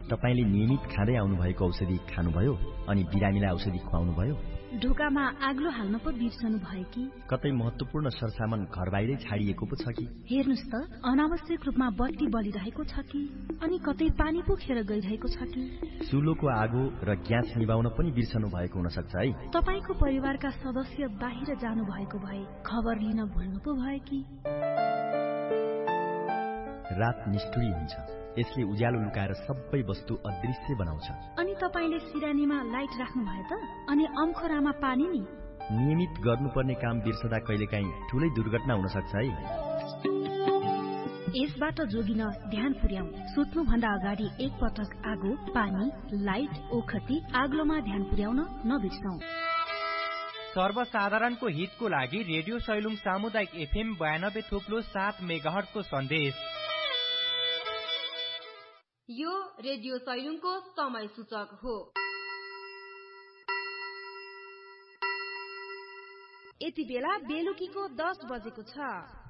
तपाईले नियमित खाँदै आउनुभएको औषधि खानुभयो अनि बिरामीलाई औषधि खुवाउनुभयो? ढोकामा आग्लो हाल्न पो बिर्सनु भयो कि? कतै महत्त्वपूर्ण सरसामान घर बाहिरै छाडिएको पो छ कि? हेर्नुस् त, अनावश्यक रूपमा बत्ती बलिरहेको छ कि? अनि कतै पानी पो खेर गइरहेको छ कि? चुलोको आगो र ग्यास निभाउन पनि बिर्सनु भएको हुन सक्छ है। तपाईको परिवारका सदस्य बाहिर जानु भएको भए खबर लिन भुल्नु पो भयो कि? रात निष्ठुरी हुन्छ। यसले उज्यालो लुकाएर सबै वस्तु अदृश्य बनाउँछ। अनि तपाईले सिरानीमा लाइट राख्नु भयो त? अनि अम्खोरामा पानी नि? नियमित गर्नुपर्ने काम बिर्सदा कहिलेकाहीँ ठूलै दुर्घटना हुन सक्छ है। यसबाट जोगिन ध्यान पुर्याऊ। सुत्नु भन्दा अगाडि एक पटक आगो, पानी, लाइट, ओखती, आग्लोमा ध्यान पुर्याउन नबिर्सौं। सर्वसाधारणको हितको लागि रेडियो सैलुङ सामुदायिक एफएम 92.7 मेगाहर्जको सन्देश। यो रेडियो सैलुङको समय सूचक हो। यति बेला बेलुकीको 10 बजेको छ।